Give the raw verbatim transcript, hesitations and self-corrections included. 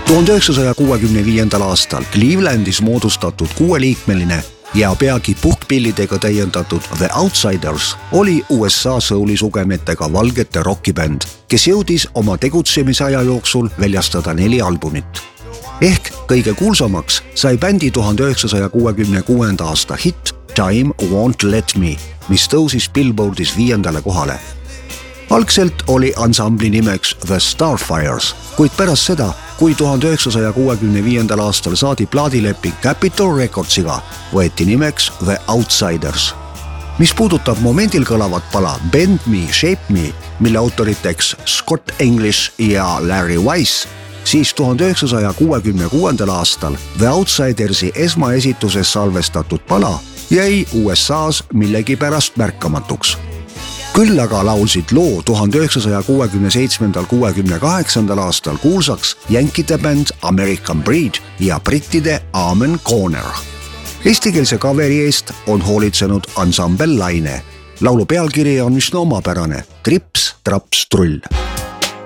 tuhande üheksasaja kuuekümne viiendal aastal Clevelandis moodustatud kuueliikmeline ja peagi puhkpillidega täiendatud The Outsiders oli U S A souli-sugemetega valgete rockibänd, kes jõudis oma tegutsemisaja jooksul väljastada neli albumit. Ehk kõige kuulsamaks sai bändi tuhande üheksasaja kuuekümne kuuenda aasta hitt Time Won't Let Me, mis tõusis Billboardis viiendale kohale. Algselt oli ansambli nimeks The Starfires, kuid pärast seda, kui tuhande üheksasaja kuuekümne viiendal aastal saadi plaadileping Capitol Recordsiga, võeti nimeks The Outsiders. Mis puudutab momendil kõlavat pala Bend Me, Shape Me, mille autoriteks Scott English ja Larry Weiss, siis tuhande üheksasaja kuuekümne kuuendal aastal The Outsidersi esmaesituses salvestatud pala jäi U S A-s millegipärast märkamatuks. Küll aga laulsid loo tuhande üheksasaja kuuekümne seitsmendal kuuekümne kaheksandal aastal kuulsaks jänkide bänd American Breed ja brittide Amen Corner. Eestikeelse kaveri eest on hoolitsenud ansambel Laine. Laulu pealkiri on üsna omapärane: Trips, traps, trull.